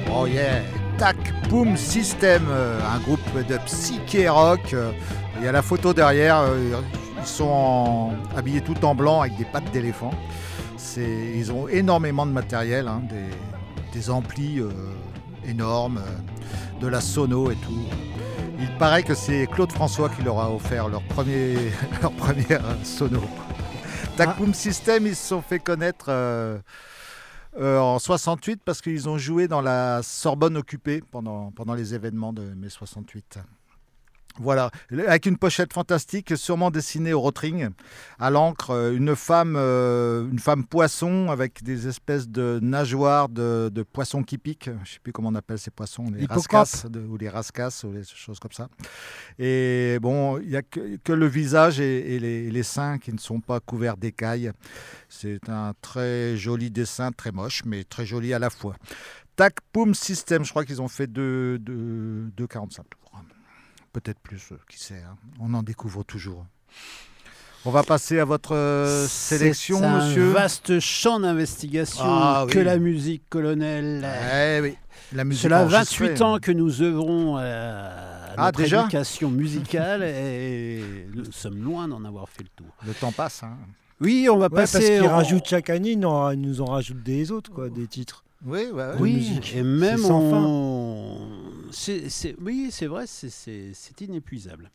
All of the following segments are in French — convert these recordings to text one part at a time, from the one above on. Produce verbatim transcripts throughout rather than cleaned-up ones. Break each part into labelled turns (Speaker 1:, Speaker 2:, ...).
Speaker 1: Oh yeah, Tac Boom System, euh, un groupe de psyché rock. Euh, il y a la photo derrière, euh, ils sont en- habillés tout en blanc avec des pattes d'éléphant. C'est, ils ont énormément de matériel, hein, des, des amplis euh, énormes, euh, de la sono et tout. Il paraît que c'est Claude François qui leur a offert leur premier, leur première sono. Tac Boom System, ils se sont fait connaître euh, euh, en soixante-huit parce qu'ils ont joué dans la Sorbonne occupée pendant, pendant les événements de mai soixante-huit. Voilà, avec une pochette fantastique, sûrement dessinée au Rotring, à l'encre, euh, une femme, euh, une femme poisson avec des espèces de nageoires de, de poissons qui piquent. Je ne sais plus comment on appelle ces poissons, les
Speaker 2: Hippocampe.
Speaker 1: rascasses de- ou les rascasses ou les choses comme ça. Et bon, il n'y a que, que le visage et, et les, les seins qui ne sont pas couverts d'écailles. C'est un très joli dessin, très moche, mais très joli à la fois. Tac Boom System, je crois qu'ils ont fait deux virgule quarante-cinq tours. Peut-être plus, euh, qui sait, hein. On en découvre toujours. On va passer à votre euh, sélection,
Speaker 2: C'est un
Speaker 1: monsieur.
Speaker 2: vaste champ d'investigation
Speaker 1: Ah,
Speaker 2: que
Speaker 1: oui.
Speaker 2: la musique, colonel.
Speaker 1: Eh oui, la musique
Speaker 2: Cela
Speaker 1: enregistrée.
Speaker 2: vingt-huit ans que nous œuvrons à
Speaker 1: Ah,
Speaker 2: notre
Speaker 1: déjà
Speaker 2: éducation musicale et nous sommes loin d'en avoir fait le tour.
Speaker 1: Le temps passe. Hein.
Speaker 2: Oui, on va
Speaker 3: Ouais, parce
Speaker 2: passer...
Speaker 3: qu'ils
Speaker 2: en-
Speaker 3: rajoutent chaque année, ils en- ils nous en rajoutent des autres, quoi, des titres.
Speaker 1: Oui, ouais, ouais.
Speaker 3: de
Speaker 2: Oui,
Speaker 3: musique.
Speaker 2: et même
Speaker 3: C'est sans fin.
Speaker 2: on... c'est, c'est... Oui, c'est vrai, c'est, c'est, c'est inépuisable.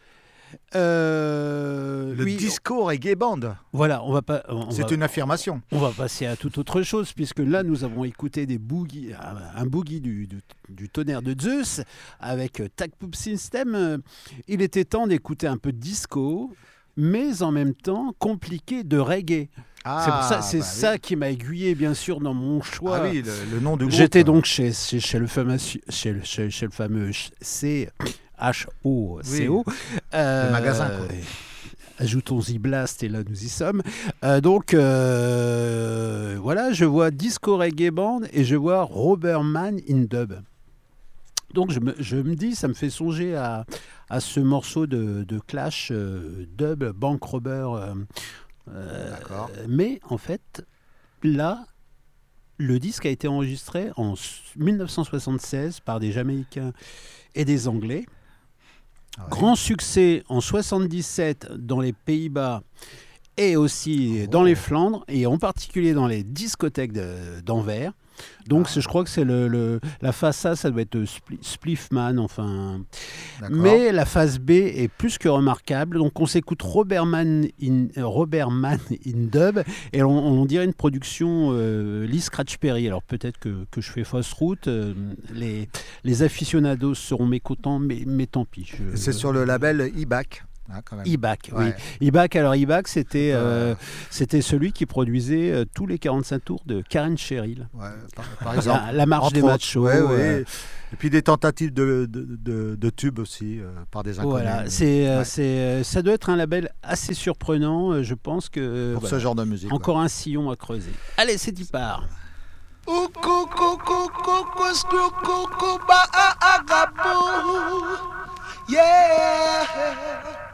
Speaker 2: Euh,
Speaker 1: Le
Speaker 2: oui,
Speaker 1: disco reggae band,
Speaker 2: Voilà, on va pas... On
Speaker 1: c'est
Speaker 2: va...
Speaker 1: une affirmation.
Speaker 2: On va passer à toute autre chose, puisque là, nous avons écouté des boogies, un boogie du, du, du tonnerre de Zeus avec Tac Boom System. Euh, Il était temps d'écouter un peu de disco, mais en même temps compliqué de reggae.
Speaker 1: Ah,
Speaker 2: c'est pour ça, c'est
Speaker 1: bah
Speaker 2: ça
Speaker 1: oui.
Speaker 2: qui m'a aiguillé, bien sûr, dans mon choix.
Speaker 1: Ah oui, le, le nom du groupe.
Speaker 2: J'étais donc chez, chez, chez le fameux, chez, le- chez, chez le fameux C H O C O.
Speaker 1: Oui,
Speaker 2: Euh,
Speaker 1: le magasin, quoi.
Speaker 2: Ajoutons-y Blast et là nous y sommes. Euh, donc euh, voilà, je vois Disco Reggae Band et je vois Robert Mann in Dub. Donc je me, je me dis, ça me fait songer à, à ce morceau de, de Clash euh, Dub, Bank Robber. euh, euh,
Speaker 1: D'accord.
Speaker 2: mais en fait, là, le disque a été enregistré en dix-neuf cent soixante-seize par des Jamaïcains et des Anglais.
Speaker 1: Ah ouais.
Speaker 2: Grand succès en soixante-dix-sept dans les Pays-Bas et aussi
Speaker 1: Oh.
Speaker 2: dans les Flandres, et en particulier dans les discothèques de- d'Anvers. Donc
Speaker 1: Ah.
Speaker 2: c'est- je crois que c'est le, le- la face A, ça doit être Spli- Spliffman, enfin.
Speaker 1: D'accord.
Speaker 2: Mais la phase B est plus que remarquable. Donc on s'écoute Robert Mann in, euh, Robert Mann in Dub, et on, on dirait une production euh, Lee Scratch Perry. Alors peut-être que, que je fais fausse route. euh, les, les aficionados seront mécontents, mais, mais tant pis. Je-
Speaker 1: C'est sur le label E-Back. Hein, quand même.
Speaker 2: E-Back, oui.
Speaker 1: Ouais.
Speaker 2: E-Back, alors E-Back, c'était,
Speaker 1: Euh,
Speaker 2: euh, c'était celui qui produisait euh, tous les quarante-cinq tours de Karen Cheryl.
Speaker 1: Ouais, par, par exemple.
Speaker 2: La, la marche
Speaker 1: Entre
Speaker 2: des
Speaker 1: autres.
Speaker 2: machos.
Speaker 1: Ouais, ouais.
Speaker 2: euh,
Speaker 1: Et puis des tentatives de, de, de, de tubes aussi, euh, par des inconnus.
Speaker 2: voilà, c'est, euh,
Speaker 1: Ouais.
Speaker 2: c'est, euh, ça doit être un label assez surprenant. euh, Je pense que euh,
Speaker 1: Pour
Speaker 2: voilà,
Speaker 1: ce genre de musique.
Speaker 2: encore un sillon à creuser. Allez, c'est y part.
Speaker 4: Yeah.